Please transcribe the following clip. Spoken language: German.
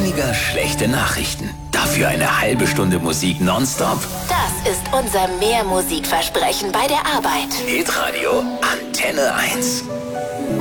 weniger schlechte Nachrichten. Dafür eine halbe Stunde Musik nonstop. Das ist unser Mehrmusikversprechen bei der Arbeit. Hitradio Antenne 1.